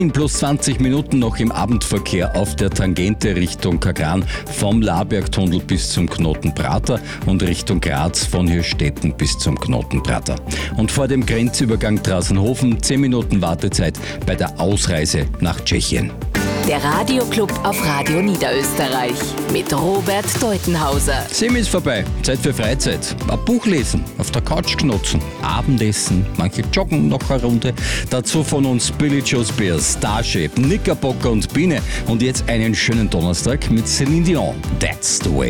In plus 20 Minuten noch im Abendverkehr auf der Tangente Richtung Kagran vom Labergtunnel bis zum Knoten Prater und Richtung Graz von Hirstetten bis zum Knoten Prater. Und vor dem Grenzübergang Trassenhofen 10 Minuten Wartezeit bei der Ausreise nach Tschechien. Der Radioclub auf Radio Niederösterreich mit Robert Deutenhauser. Semi ist vorbei, Zeit für Freizeit. Ein Buch lesen, auf der Couch knotzen, Abendessen, manche joggen noch eine Runde. Dazu von uns Billy Joe Spears, Starship, Knickerbocker und Biene. Und jetzt einen schönen Donnerstag mit Celine Dion. That's the way.